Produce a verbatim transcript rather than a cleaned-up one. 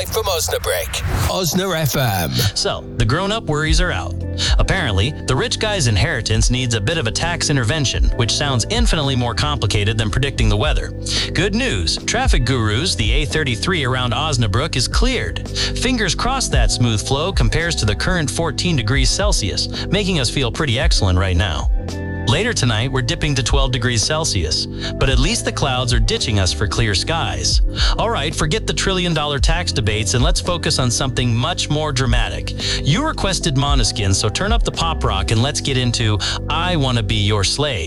live from Osnabrück. Osna F M. So, the grown-up worries are out. Apparently, the rich guy's inheritance needs a bit of a tax intervention, which sounds infinitely more complicated than predicting the weather. Good news, traffic gurus, the A thirty-three around Osnabrück is cleared. Fingers crossed that smooth flow compares to the current fourteen degrees Celsius, making us feel pretty excellent right now. Later tonight, we're dipping to twelve degrees Celsius, but at least the clouds are ditching us for clear skies. All right, forget the trillion-dollar tax debates and let's focus on something much more dramatic. You requested Måneskin, so turn up the pop rock and let's get into I Wanna Be Your Slave.